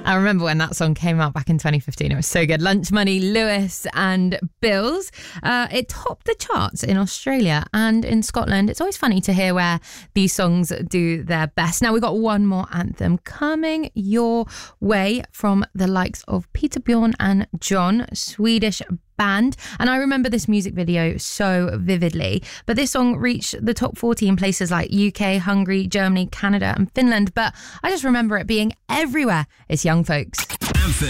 I remember when that song came out back in 2015. It was so good. Lunch Money, Lewis and Bills. It topped the charts in Australia and in Scotland. It's always funny to hear where these songs do their best. Now we've got one more anthem coming your way from the likes of Peter Bjorn and John, Swedish band, and I remember this music video so vividly. But this song reached the top 40 in places like UK, Hungary, Germany, Canada and Finland, but I just remember it being everywhere. It's Young Folks.